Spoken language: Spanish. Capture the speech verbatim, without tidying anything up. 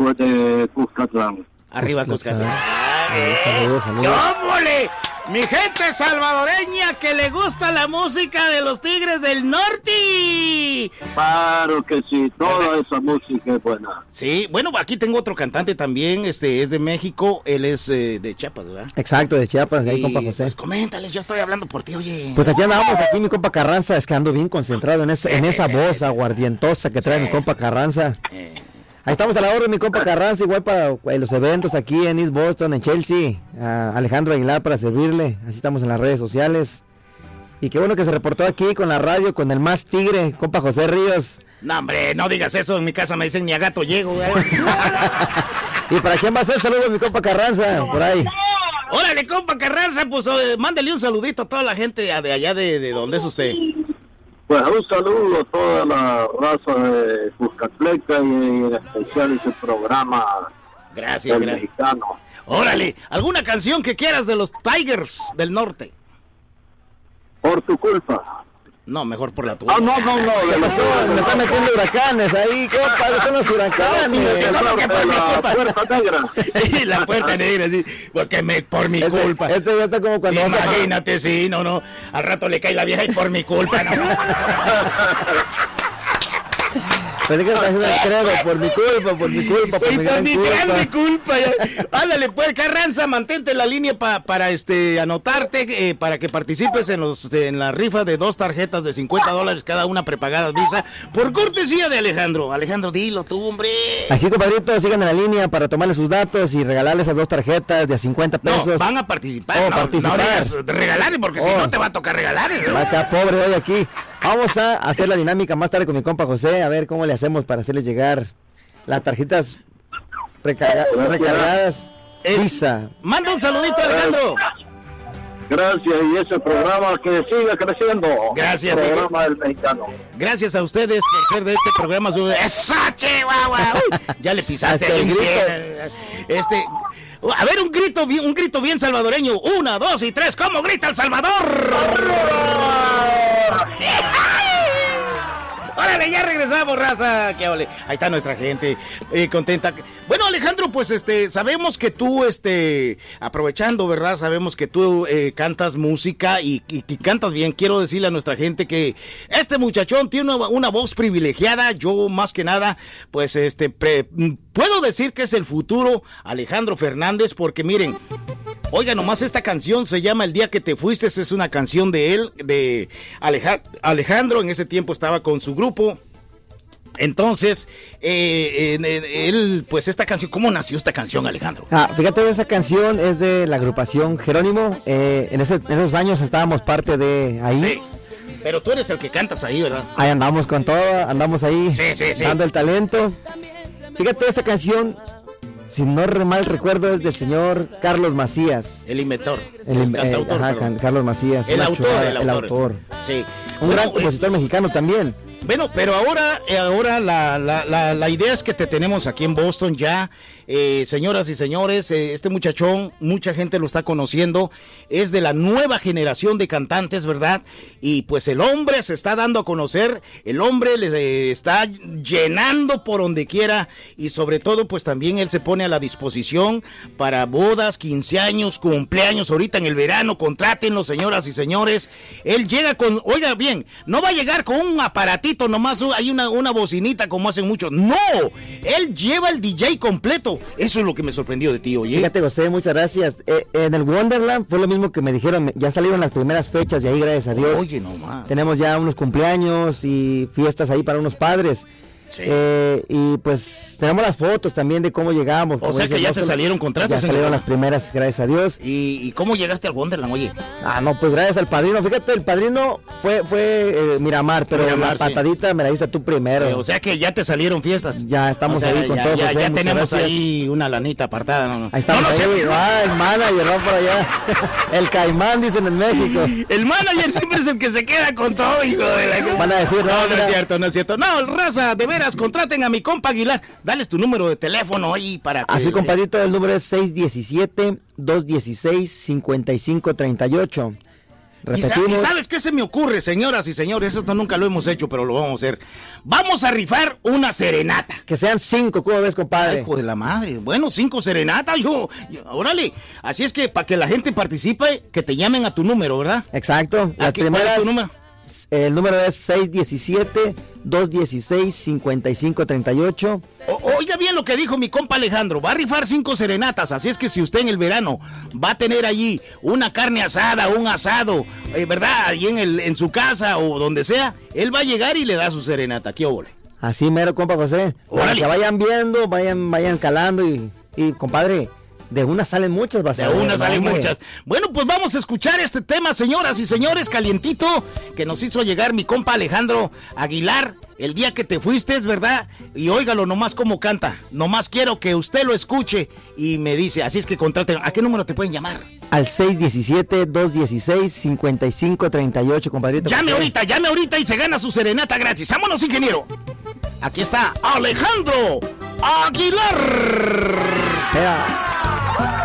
saludos de Cuscatlán. Arriba Cuscatlán. Saludos, saludos. ¡Cómole! Mi gente salvadoreña que le gusta la música de los Tigres del Norte. Claro que sí, toda esa música es buena. Sí, bueno, aquí tengo otro cantante también, este es de México, él es eh, de Chiapas, ¿verdad? Exacto, de Chiapas, de ahí, compa José. Pues coméntales, yo estoy hablando por ti, oye. Pues aquí andamos, aquí mi compa Carranza, es que ando bien concentrado en esa, en esa voz aguardientosa que trae mi compa Carranza. Ahí estamos a la orden, mi compa Carranza, igual para los eventos aquí en East Boston, en Chelsea. A Alejandro Aguilar para servirle. Así estamos en las redes sociales. Y qué bueno que se reportó aquí con la radio, con el más tigre, compa José Ríos. No, hombre, no digas eso. En mi casa me dicen ni a gato llego, güey. ¿Y para quién va a ser? Saludos, mi compa Carranza, por ahí. Órale, compa Carranza, pues eh, mándale un saludito a toda la gente de allá de, de donde es usted. Pues un saludo a toda la raza de Cuscatleca y en especial ese programa. Gracias, del mexicano. Órale, ¿alguna canción que quieras de los Tigers del Norte? Por tu culpa. No, mejor por la tuya. Ah, no, no, no. ¿Qué pasó? Me están metiendo huracanes ahí, compa, son los huracanes. La, la puerta negra. La puerta negra, sí. Porque me, por mi este, culpa. Este ya está como cuando... Imagínate, a... sí, no, no. Al rato le cae la vieja y por mi culpa, no. Pensé que estás haciendo el credo, por mi culpa, por mi culpa, por y mi por gran mi culpa. grande culpa. Ándale, pues, Carranza, mantente en la línea pa, para este anotarte, eh, para que participes en los en la rifa de dos tarjetas de cincuenta dólares cada una prepagadas Visa, por cortesía de Alejandro. Alejandro, dilo tú, hombre. Aquí, compadrito, sigan en la línea para tomarle sus datos y regalarles esas dos tarjetas de cincuenta pesos. No, van a participar, oh, no, participar. no digas regalarle, porque oh. si no te va a tocar regalarle, ¿no? Acá, pobre, hoy aquí. Vamos a hacer la dinámica más tarde con mi compa José, a ver cómo le hacemos para hacerles llegar las tarjetas recarga recargadas. Visa. Manda un saludito, Alejandro. Gracias, y ese programa que siga creciendo. Gracias. El programa del mexicano. Gracias a ustedes por ser de este programa. ¡Eso, Chihuahua! Ya le pisaste ahí. Este... A ver, un grito, un grito bien salvadoreño. Una, dos y tres. ¿Cómo grita El Salvador? Órale, ya regresamos, raza. Qué ole. Ahí está nuestra gente, eh, contenta. Bueno, Alejandro, pues este, sabemos que tú, este, aprovechando, ¿verdad? Sabemos que tú eh, cantas música y, y, y cantas bien. Quiero decirle a nuestra gente que este muchachón tiene una, una voz privilegiada. Yo, más que nada, pues este, pre, puedo decir que es el futuro Alejandro Fernández, porque miren, oiga, nomás esta canción se llama El Día que Te Fuiste, es una canción de él, de Aleja, Alejandro, en ese tiempo estaba con su grupo. Entonces, eh, eh, él, pues esta canción, ¿cómo nació esta canción, Alejandro? Ah, fíjate, esa canción es de la agrupación Jerónimo, eh, en, ese, en esos años estábamos parte de ahí. Sí. Pero tú eres el que cantas ahí, ¿verdad? Ahí andamos con todo, andamos ahí, sí, sí, sí. dando el talento. Fíjate, esa canción, si no mal recuerdo, es del señor Carlos Macías. El inventor. El, el cantautor. Eh, ajá, can, Carlos Macías. El autor, chulada, el el autor. autor. Sí. Un gran compositor mexicano también. Bueno, pero ahora, ahora la, la, la, la idea es que te tenemos aquí en Boston ya, eh, señoras y señores, eh, este muchachón, mucha gente lo está conociendo, es de la nueva generación de cantantes, ¿verdad? Y pues el hombre se está dando a conocer, el hombre le eh, está llenando por donde quiera y sobre todo pues también él se pone a la disposición para bodas, quince años, cumpleaños, ahorita en el verano, contrátenlo, señoras y señores. Él llega con, oiga bien, no va a llegar con un aparatito nomás hay una, una bocinita como hacen muchos. No, él lleva el D J completo. Eso es lo que me sorprendió de ti, oye. Fíjate, José, muchas gracias. Eh, en el Wonderland fue lo mismo que me dijeron. Ya salieron las primeras fechas de ahí, gracias a Dios. Oye, no más. Tenemos ya unos cumpleaños y fiestas ahí para unos padres. Sí. Eh, y pues tenemos las fotos también de cómo llegamos. O sea que ya te salieron contratos. Ya salieron las primeras, gracias a Dios. ¿Y, y cómo llegaste al Wonderland, oye? Ah, no, pues gracias al padrino. Fíjate, el padrino fue fue eh, Miramar, pero Miramar, la patadita sí. me la diste tú primero. Eh, o sea que ya te salieron fiestas. Ya estamos o sea, ahí con ya, todos. Ya, José, ya tenemos gracias. ahí una lanita apartada. No, no. Ahí estamos. No, no, ahí, no, ah, el manager, va por allá. El caimán, dicen en México. El manager siempre es el que se queda con todo, hijo de la... Van a decir, no, no, no es cierto, no es cierto. No, raza, de veras, contraten a mi compa Aguilar. Dales tu número de teléfono ahí para que... Así, compadrito, el número es seis uno siete, dos uno seis, cinco cinco tres ocho. Repetimos. ¿Y sabes qué se me ocurre, señoras y señores? Esto nunca lo hemos hecho, pero lo vamos a hacer. Vamos a rifar una serenata. Que sean cinco, ¿cómo ves, compadre? Ay, hijo de la madre. Bueno, cinco serenatas, yo, yo órale. Así es que para que la gente participe, que te llamen a tu número, ¿verdad? Exacto. La primera primera es tu número. El número es seis uno siete, dos uno seis, cinco cinco tres ocho. O, oiga bien lo que dijo mi compa Alejandro, va a rifar cinco serenatas, así es que si usted en el verano va a tener allí una carne asada, un asado, eh, ¿verdad? Allí en, el, en su casa o donde sea, él va a llegar y le da su serenata, ¿qué óvole? Así mero, compa José. Para que vayan viendo, vayan, vayan calando y, y compadre... De una salen muchas, vas a ver. De una salen hombre. muchas. Bueno, pues vamos a escuchar este tema, señoras y señores, calientito, que nos hizo llegar mi compa Alejandro Aguilar, el día que te fuiste, es verdad, y óigalo nomás cómo canta, nomás quiero que usted lo escuche y me dice, así es que contraten, ¿a qué número te pueden llamar? Al seis uno siete, dos uno seis, cinco cinco tres ocho, compadrito. Llame ahorita, llame ahorita y se gana su serenata gratis. ¡Vámonos, ingeniero! Aquí está Alejandro Aguilar. Yeah.